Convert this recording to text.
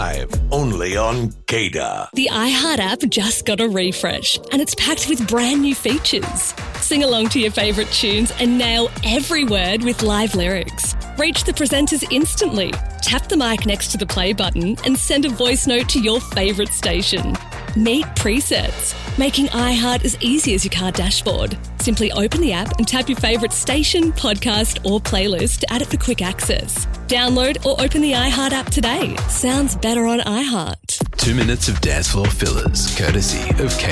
Live, only on Gator. The iHeart app just got a refresh and it's packed with brand new features. Sing along to your favourite tunes and nail every word with live lyrics. Reach the presenters instantly. Tap the mic next to the play button and send a voice note to your favourite station. Meet presets, making iHeart as easy as your car dashboard. Simply open the app and tap your favourite station, podcast or playlist to add it for quick access. Download or open the iHeart app today. Sounds better on iHeart. 2 minutes of dance floor fillers, courtesy of K